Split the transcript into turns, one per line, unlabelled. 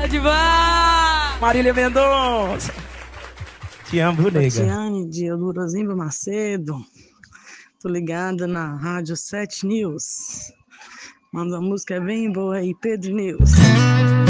demais!
Marília Mendonça. Te amo, nega.
Tatiane de Eldorozimba Macedo. Tô ligada na Rádio 7 News. Manda uma música bem boa aí, Pedro News.